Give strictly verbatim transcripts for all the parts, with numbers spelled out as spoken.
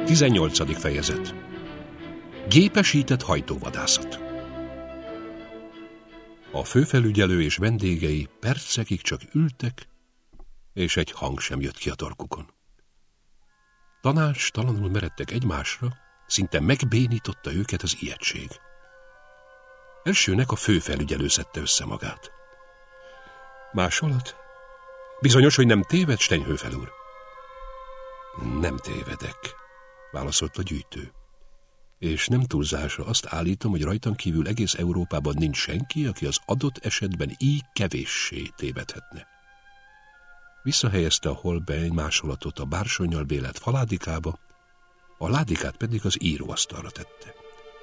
tizennyolcadik fejezet. Gépesített hajtóvadászat. A főfelügyelő és vendégei percekig csak ültek, és egy hang sem jött ki a torkukon. Tanácstalanul meredtek egymásra, szinte megbénította őket az ijegység. Elsőnek a főfelügyelő szedte össze magát. Másolat? Bizonyos, hogy nem téved, Stenyhöfel úr? Nem tévedek, válaszolt a gyűjtő. És nem túlzásra azt állítom, hogy rajtam kívül egész Európában nincs senki, aki az adott esetben így kevéssé tévedhetne. Visszahelyezte a Holbein másolatot a bársonnyal bélelt faládikába, a ládikát pedig az íróasztalra tette.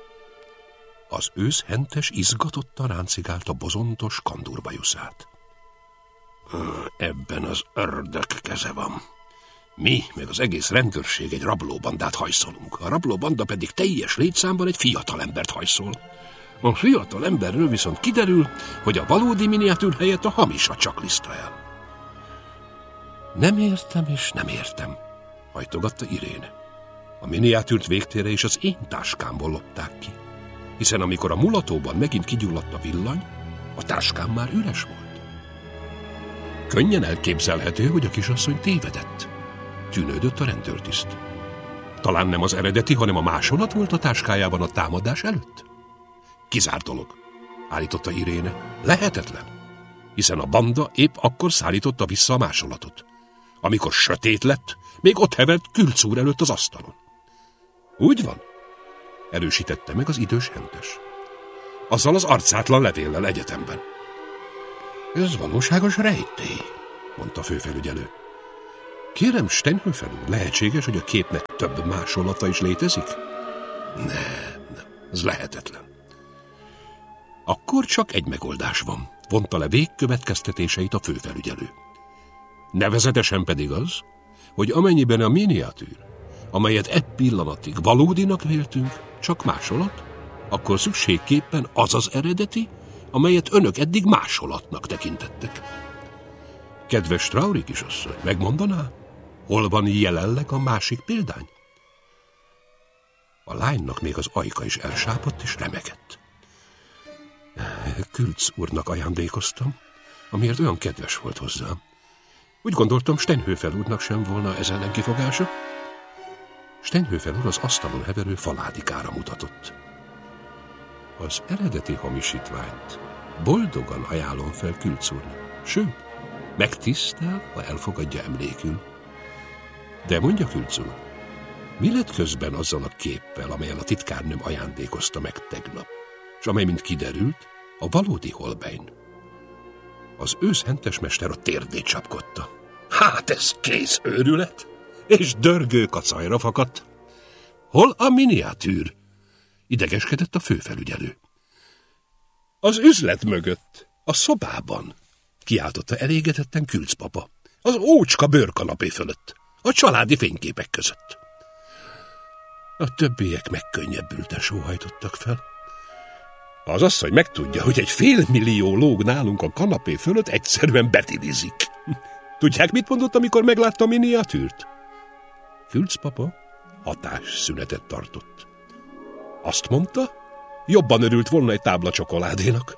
Az ősz hentes izgatottan ráncigált a bozontos kandúrbajuszát. Ebben az ördög keze van. Mi, meg az egész rendőrség egy rablóbandát hajszolunk. A rablóbanda pedig teljes létszámban egy fiatalembert hajszol. A fiatal emberről viszont kiderül, hogy a valódi miniatűr helyett a hamisat csakliszta el. Nem értem és nem értem, hajtogatta Iréne. A miniatűrt végtére és az én táskámból lopták ki. Hiszen amikor a mulatóban megint kigyulladt a villany, a táskám már üres volt. Könnyen elképzelhető, hogy a kisasszony tévedett. Tűnődött a rendőrtiszt. Talán nem az eredeti, hanem a másolat volt a táskájában a támadás előtt? Kizárt dolog, állította Iréne. Lehetetlen, hiszen a banda épp akkor szállította vissza a másolatot. Amikor sötét lett, még ott hevert Külc úr előtt az asztalon. Úgy van, erősítette meg az idős hentes. Azzal az arcátlan levéllel egyetemben. Ez valóságos rejtély, mondta a főfelügyelő. Kérem, Stenyhöfel úr, lehetséges, hogy a képnek több másolata is létezik? Nem, nem, ez lehetetlen. Akkor csak egy megoldás van, vonta le végkövetkeztetéseit a főfelügyelő. Nevezetesen pedig az, hogy amennyiben a miniatűr, amelyet egy pillanatig valódinak véltünk, csak másolat, akkor szükségképpen az az eredeti, amelyet önök eddig másolatnak tekintettek. Kedves Traury kisasszony, megmondaná, hol van jelenleg a másik példány? A lánynak még az ajka is elsápadt és remegett. Külc úrnak ajándékoztam, amiért olyan kedves volt hozzám. Úgy gondoltam, Stenyhöfel úrnak sem volna ez ellen kifogása. Stenyhöfel úr az asztalon heverő faládikára mutatott. Az eredeti hamisítványt boldogan ajánlom fel Külc úrnak. Sőt, megtisztel, ha elfogadja emlékül. De mondja, Külc úr, mi lett közben azzal a képpel, amelyen a titkárnőm ajándékozta meg tegnap, és amely, mint kiderült, a valódi Holbein? Az ősz hentesmester a térdét csapkodta. Hát ez kész őrület, és dörgő kacajra fakadt. Hol a miniatűr? Idegeskedett a főfelügyelő. Az üzlet mögött, a szobában, kiáltotta elégedetten Külc papa. Az ócska bőrkanapé fölött, a családi fényképek között. A többiek megkönnyebbülten sóhajtottak fel. Az asszony megtudja, hogy egy fél millió lóg nálunk a kanapé fölött, egyszerűen betilizik. Tudják, mit mondott, amikor meglátta a miniatűrt? Külc papa hatásszünetet tartott. Azt mondta, jobban örült volna egy tábla csokoládénak.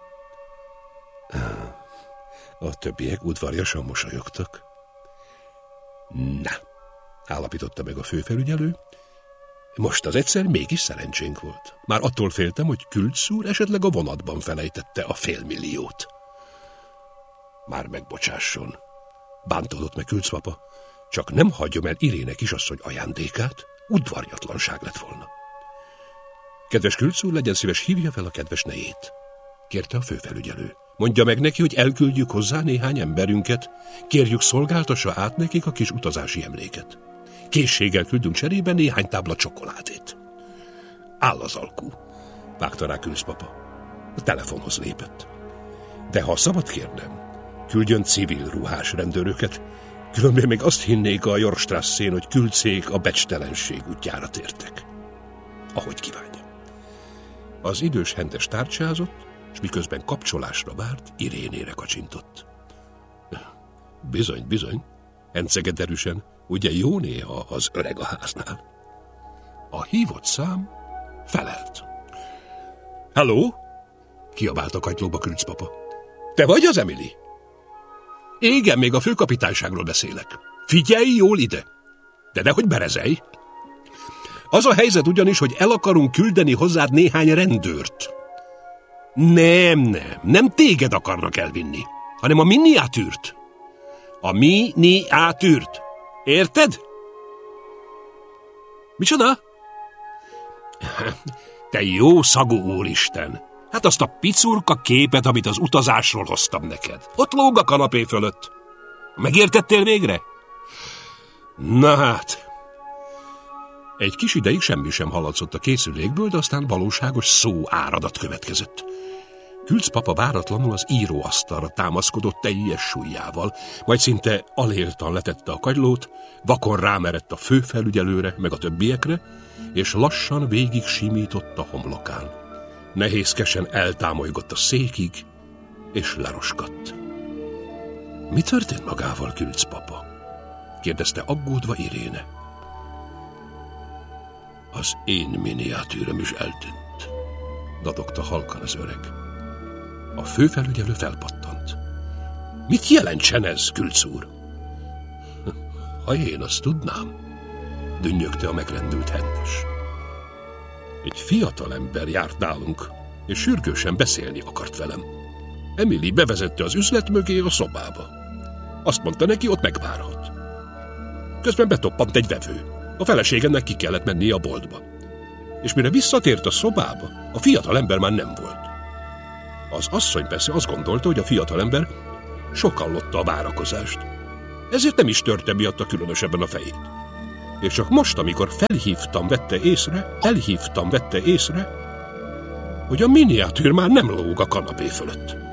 A többiek udvarjasan mosolyogtak. Na, állapította meg a főfelügyelő, most az egyszer mégis szerencsénk volt. Már attól féltem, hogy Külc úr esetleg a vonatban felejtette a félmilliót. Már megbocsásson, bántódott meg Külc papa, csak nem hagyjam el Iréne kisasszony ajándékát, udvarjatlanság lett volna. Kedves Külc úr, legyen szíves, hívja fel a kedves nejét, kérte a főfelügyelő. Mondja meg neki, hogy elküldjük hozzá néhány emberünket, kérjük szolgáltassa át nekik a kis utazási emléket. Készséggel küldünk cserébe néhány tábla csokoládét. Áll az alkú, vágta rá Külc papa. A telefonhoz lépett. De ha szabad kérnem, küldjön civil ruhás rendőröket, különben még azt hinnék a Jorstrasszén, hogy Külcék a becstelenség útjára tértek. Ahogy kívánja. Az idős hentes tárcsázott, és miközben kapcsolásra várt, Irénére kacsintott. Bizony, bizony, henceged erősen, ugye jó néha az öreg a háznál. A hívott szám felelt. Halló? Kiabált a kagylóba Krüccpapa. Te vagy az, Emily? Igen, még a főkapitányságról beszélek. Figyelj jól ide! De nehogy berezelj! Az a helyzet ugyanis, hogy el akarunk küldeni hozzád néhány rendőrt. Nem, nem, nem téged akarnak elvinni, hanem a miniatűrt. A miniatűrt. Érted? Micsoda? Te jó szagú úristen! Hát azt a picurka képet, amit az utazásról hoztam neked. Ott lóg a kanapé fölött. Megértettél végre? Na hát... Egy kis ideig semmi sem hallatszott a készülékből, de aztán valóságos szó áradat következett. Krüccpapa váratlanul az íróasztalra támaszkodott teljes súlyjával, majd szinte aléltan letette a kagylót, vakon rámerett a főfelügyelőre, meg a többiekre, és lassan végig simított a homlokán. Nehézkesen eltámolygott a székig, és leroskadt. Mi történt magával, Krüccpapa? Kérdezte aggódva Iréne. Az én miniatűröm is eltűnt, dadogta halkan az öreg. A főfelügyelő felpattant. Mit jelentsen ez, Krücz úr? Ha én azt tudnám, dünnyögte a megrendült hentes. Egy fiatalember járt nálunk, és sürgősen beszélni akart velem. Emily bevezette az üzlet mögé a szobába. Azt mondta neki, ott megvárhat. Közben betoppant egy vevő. A feleségemnek ki kellett mennie a boltba. És mire visszatért a szobába, a fiatalember már nem volt. Az asszony persze azt gondolta, hogy a fiatalember sokallotta a várakozást. Ezért nem is törte miatta különösebben a fejét. És csak most, amikor felhívtam, vette észre, felhívtam, vette észre, hogy a miniatűr már nem lóg a kanapé fölött.